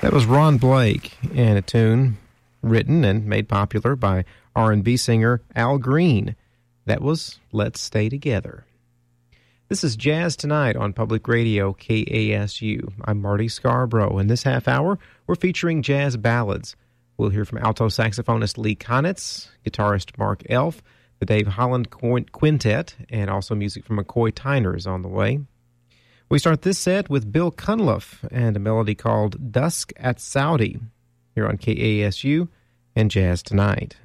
That was Ron Blake and a tune written and made popular by R&B singer Al Green. That was Let's Stay Together. This is Jazz Tonight on Public Radio KASU. I'm Marty Scarborough. In this half hour, we're featuring jazz ballads. We'll hear from alto saxophonist Lee Konitz, guitarist Mark Elf, the Dave Holland Quintet, and also music from McCoy Tyner is on the way. We start this set with Bill Cunliffe and a melody called Dusk at Saudi here on KASU and Jazz Tonight.